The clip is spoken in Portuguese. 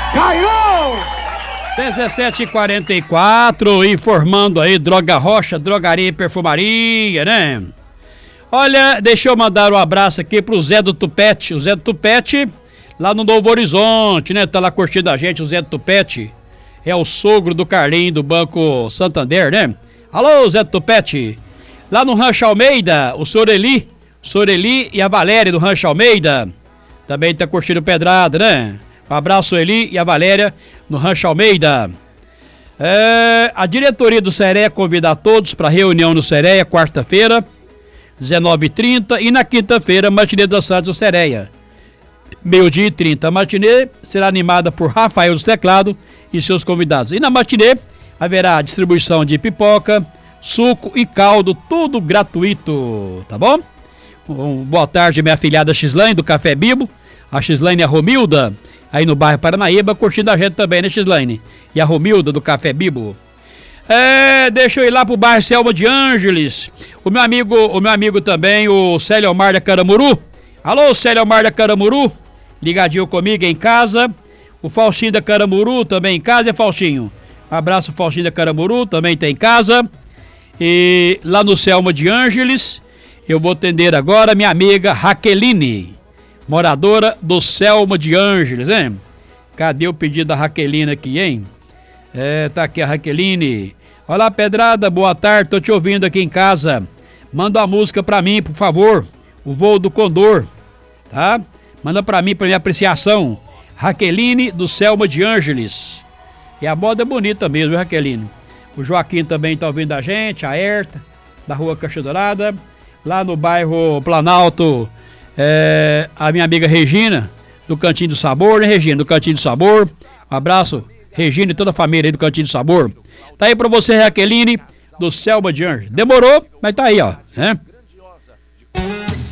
Caiu! 17h44, informando aí, Droga Rocha, drogaria e perfumaria, né? Olha, deixa eu mandar um abraço aqui pro Zé do Tupete. O Zé do Tupete, lá no Novo Horizonte, né? Tá lá curtindo a gente, o Zé do Tupete. É o sogro do Carlinho do Banco Santander, né? Alô, Zé do Tupete. Lá no Rancho Almeida, o Soreli e a Valéria do Rancho Almeida. Também tá curtindo pedrada, né? Um abraço, Eli e a Valéria no Rancho Almeida. A diretoria do Sereia convida a todos para reunião no Sereia, quarta-feira, 19h30, e na quinta-feira, matinê da Santos Sereia, 12h30. A matinê será animada por Rafael dos Teclado e seus convidados. E na matinê haverá distribuição de pipoca, suco e caldo, tudo gratuito, tá bom? Boa tarde, minha filhada Xlaine do Café Bibo, a Xlaine e a Romilda, aí no bairro Paranaíba, curtindo a gente também, né, Xlaine? E a Romilda do Café Bibo. Deixa eu ir lá pro bairro Selma de Ângeles. O meu amigo também, o Célio Omar da Caramuru. Alô, Célio Omar da Caramuru, ligadinho comigo em casa. O Faustinho da Caramuru também em casa, Faustinho? Um abraço, Faustinho da Caramuru, também tá em casa. E lá no Selma de Ângeles, eu vou atender agora minha amiga Raqueline, moradora do Selma de Ângeles, hein? Cadê o pedido da Raqueline aqui, hein? Tá aqui a Raqueline. Olá, Pedrada, boa tarde, tô te ouvindo aqui em casa. Manda uma música pra mim, por favor. O Voo do Condor, tá? Manda pra mim, pra minha apreciação. Raqueline do Selma de Ângeles. E a moda é bonita mesmo, viu, Raqueline? O Joaquim também tá ouvindo a gente, a Herta, da Rua Caixa Dourada. Lá no bairro Planalto, a minha amiga Regina, do Cantinho do Sabor, né, Regina? Do Cantinho do Sabor. Um abraço, Regina e toda a família aí do Cantinho do Sabor. Tá aí pra você, Raqueline, do Selma de Ângeles. Demorou, mas tá aí, ó, né?